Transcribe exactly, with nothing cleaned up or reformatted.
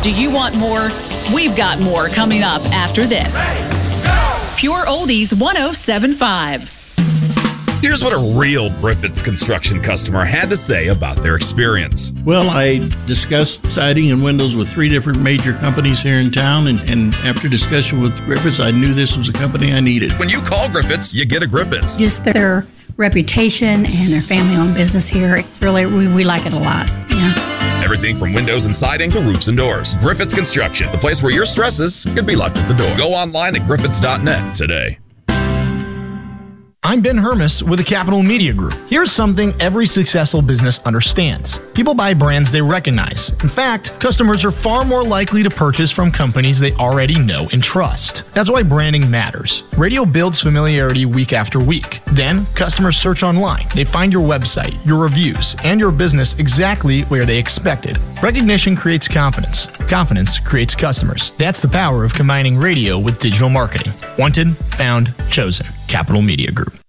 Do you want more? We've got more coming up after this. Pure Oldies one oh seven point five. Here's what a real Griffiths Construction customer had to say about their experience. Well, I discussed siding and windows with three different major companies here in town, and, and after discussion with Griffiths, I knew this was a company I needed. When you call Griffiths, you get a Griffiths. Just their reputation and their family-owned business here, it's really, we, we like it a lot, yeah. Everything from windows and siding to roofs and doors. Griffiths Construction, the place where your stresses can be left at the door. Go online at griffiths dot net today. I'm Ben Hermes with the Capital Media Group. Here's something every successful business understands. People buy brands they recognize. In fact, customers are far more likely to purchase from companies they already know and trust. That's why branding matters. Radio builds familiarity week after week. Then, customers search online. They find your website, your reviews, and your business exactly where they expected. Recognition creates confidence. Confidence creates customers. That's the power of combining radio with digital marketing. Wanted, found, chosen. Capital Media Group.